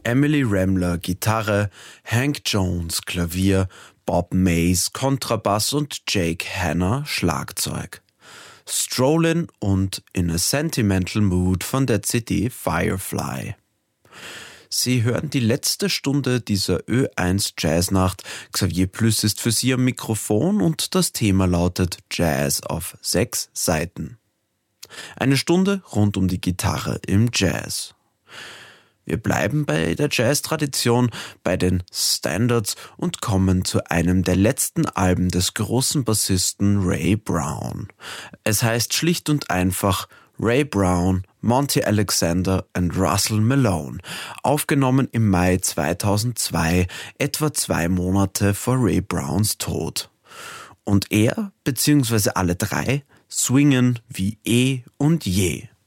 Emily Remler Gitarre, Hank Jones Klavier, Bob Mays Kontrabass und Jake Hanna Schlagzeug. Strollin' und In a Sentimental Mood von der CD Firefly. Sie hören die letzte Stunde dieser Ö1 Jazznacht. Xavier Plüss ist für Sie am Mikrofon und das Thema lautet Jazz auf 6 Seiten. Eine Stunde rund um die Gitarre im Jazz. Wir bleiben bei der Jazz-Tradition, bei den Standards und kommen zu einem der letzten Alben des großen Bassisten Ray Brown. Es heißt schlicht und einfach Ray Brown, Monty Alexander and Russell Malone, aufgenommen im Mai 2002, etwa 2 Monate vor Ray Browns Tod. Und er, beziehungsweise alle drei, swingen wie eh und je.